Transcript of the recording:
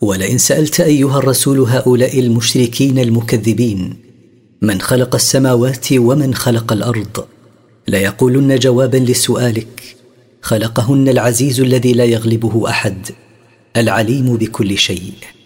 ولئن سألت أيها الرسول هؤلاء المشركين المكذبين من خلق السماوات ومن خلق الأرض ليقولن جوابا لسؤالك خلقهن العزيز الذي لا يغلبه أحد العليم بكل شيء.